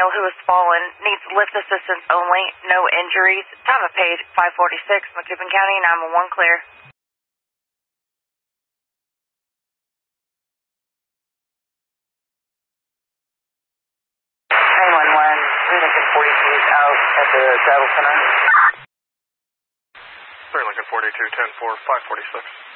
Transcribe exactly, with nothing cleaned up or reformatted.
male who has fallen. Needs lift assistance only. No injuries. Time of page five forty-six. Macoupin County, nine one one clear. nine one one. three Lincoln forty-two is out at the travel center. three Lincoln forty-two, ten four, five forty-six.